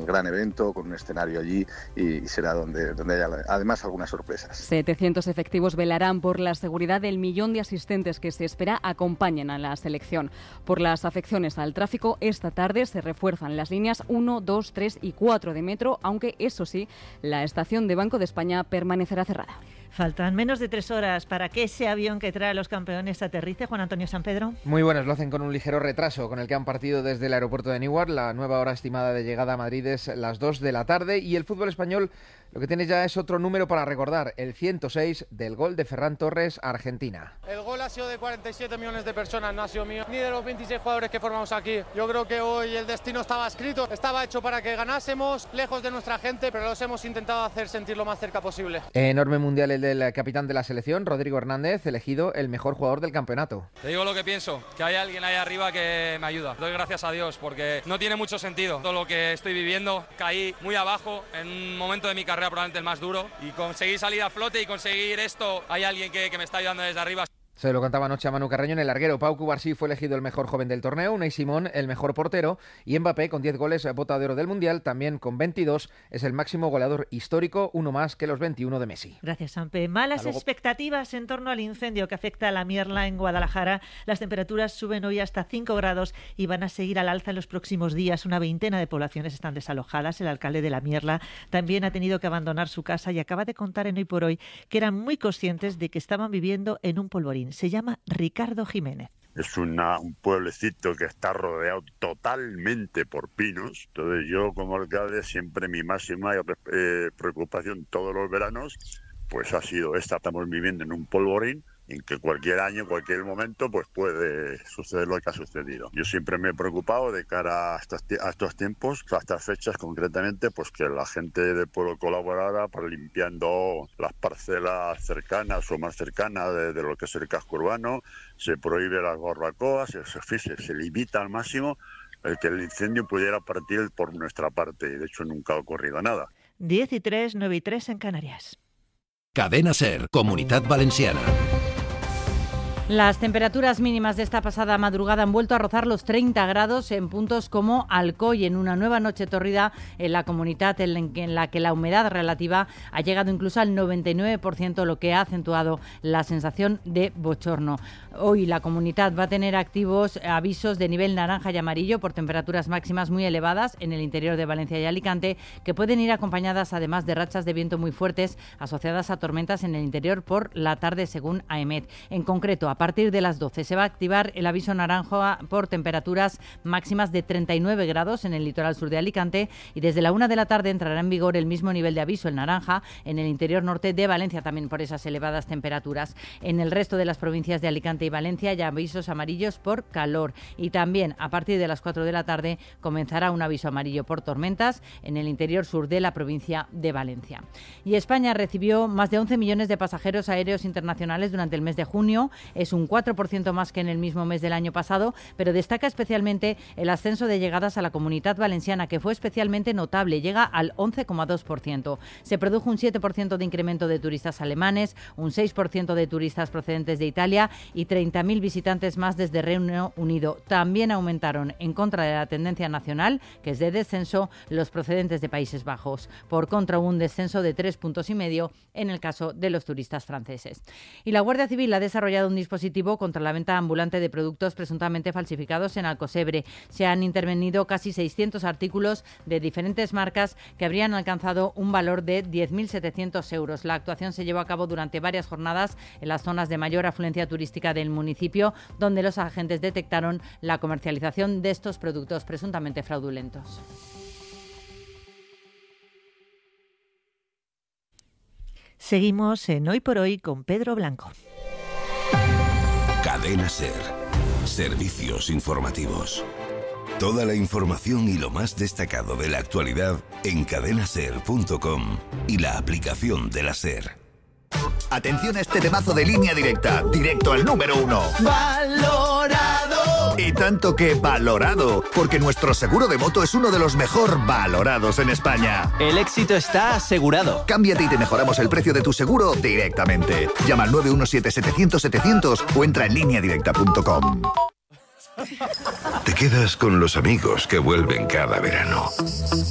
gran evento, con un escenario allí, y será donde haya además algunas sorpresas. 700 efectivos velarán por la seguridad del millón de asistentes que se espera acompañen a la selección. Por las afecciones al tráfico, esta tarde se refuerzan las líneas 1, 2, 3 y 4 de metro, aunque eso sí, la estación de Banco de España permanecerá cerrada. Faltan menos de 3 horas para que ese avión que trae a los campeones aterrice. Juan Antonio Sampedro. Muy buenas, lo hacen con un ligero retraso, con el que han partido desde el aeropuerto de Newark. La nueva hora estimada de llegada a Madrid es las 2 de la tarde y el fútbol español lo que tiene ya es otro número para recordar, el 106 del gol de Ferran Torres a Argentina. El gol ha sido de 47 millones de personas, no ha sido mío, ni de los 26 jugadores que formamos aquí. Yo creo que hoy el destino estaba escrito, estaba hecho para que ganásemos, lejos de nuestra gente, pero los hemos intentado hacer sentir lo más cerca posible. Enorme mundial el del capitán de la selección, Rodrigo Hernández, elegido el mejor jugador del campeonato. Te digo lo que pienso, que hay alguien ahí arriba que me ayuda. Doy gracias a Dios porque no tiene mucho sentido todo lo que estoy viviendo. Caí muy abajo en un momento de mi carrera probablemente el más duro y conseguir salir a flote y conseguir esto, hay alguien que me está ayudando desde arriba. Se lo contaba anoche a Manu Carreño en el larguero. Pau Cubarsí fue elegido el mejor joven del torneo, Unai Simón el mejor portero y Mbappé, con 10 goles, bota de oro del Mundial, también con 22, es el máximo goleador histórico, uno más que los 21 de Messi. Gracias, Sampe. Malas expectativas en torno al incendio que afecta a la Mierla en Guadalajara. Las temperaturas suben hoy hasta 5 grados y van a seguir al alza en los próximos días. Una veintena de poblaciones están desalojadas. El alcalde de la Mierla también ha tenido que abandonar su casa y acaba de contar en Hoy por Hoy que eran muy conscientes de que estaban viviendo en un polvorín. Se llama Ricardo Jiménez. Es un pueblecito que está rodeado totalmente por pinos. Entonces yo como alcalde siempre mi máxima preocupación todos los veranos pues ha sido esta. Estamos viviendo en un polvorín en que cualquier año, cualquier momento, pues puede suceder lo que ha sucedido. Yo siempre me he preocupado de cara a estos tiempos, a estas fechas concretamente, pues que la gente del pueblo colaborara para limpiando las parcelas cercanas o más cercanas de lo que es el casco urbano. Se prohíbe las barbacoas, se limita al máximo el que el incendio pudiera partir por nuestra parte, y de hecho nunca ha ocurrido nada. 10:03, 9:03 en Canarias. Cadena SER, Comunitat Valenciana. Las temperaturas mínimas de esta pasada madrugada han vuelto a rozar los 30 grados en puntos como Alcoy, en una nueva noche tórrida en la comunidad en la que la humedad relativa ha llegado incluso al 99%, lo que ha acentuado la sensación de bochorno. Hoy la comunidad va a tener activos avisos de nivel naranja y amarillo por temperaturas máximas muy elevadas en el interior de Valencia y Alicante, que pueden ir acompañadas además de rachas de viento muy fuertes asociadas a tormentas en el interior por la tarde, según AEMET. En concreto, a partir de las 12 se va a activar el aviso naranja por temperaturas máximas de 39 grados en el litoral sur de Alicante, y desde la 1 de la tarde entrará en vigor el mismo nivel de aviso, el naranja, en el interior norte de Valencia, también por esas elevadas temperaturas. En el resto de las provincias de Alicante y Valencia ya avisos amarillos por calor, y también a partir de las 4 de la tarde comenzará un aviso amarillo por tormentas en el interior sur de la provincia de Valencia. Y España recibió más de 11 millones de pasajeros aéreos internacionales durante el mes de junio. Es un 4% más que en el mismo mes del año pasado, pero destaca especialmente el ascenso de llegadas a la Comunidad Valenciana, que fue especialmente notable, llega al 11,2%. Se produjo un 7% de incremento de turistas alemanes, un 6% de turistas procedentes de Italia y 30.000 visitantes más desde Reino Unido. También aumentaron, en contra de la tendencia nacional, que es de descenso, los procedentes de Países Bajos. Por contra, hubo un descenso de 3,5 puntos en el caso de los turistas franceses. Y la Guardia Civil ha desarrollado un dispositivo contra la venta ambulante de productos presuntamente falsificados en Alcosebre. Se han intervenido casi 600 artículos de diferentes marcas que habrían alcanzado un valor de 10.700 euros. La actuación se llevó a cabo durante varias jornadas en las zonas de mayor afluencia turística del municipio, donde los agentes detectaron la comercialización de estos productos presuntamente fraudulentos. Seguimos en Hoy por Hoy con Pedro Blanco. Cadena SER. Servicios informativos. Toda la información y lo más destacado de la actualidad en cadenaser.com y la aplicación de la SER. Atención a este temazo de Línea Directa, directo al número 1. ¡Valorado! Y tanto que valorado, porque nuestro seguro de moto es uno de los mejor valorados en España. El éxito está asegurado. Cámbiate y te mejoramos el precio de tu seguro directamente. Llama al 917-700-700 o entra en lineadirecta.com. Te quedas con los amigos que vuelven cada verano.